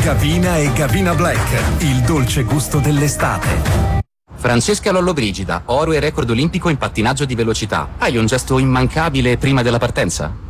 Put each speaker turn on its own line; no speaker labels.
Gavina e Gavina Black, il dolce gusto dell'estate.
Francesca Lollobrigida, oro e record olimpico in pattinaggio di velocità. Hai un gesto immancabile prima della partenza?